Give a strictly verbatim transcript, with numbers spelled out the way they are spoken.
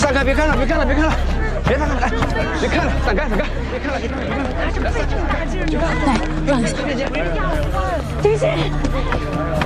闪开！别看了，别看了，别看了，别看了，哎，别看了，闪开，闪开！别看了，别看了，别看了！ 来，让一下。 停止！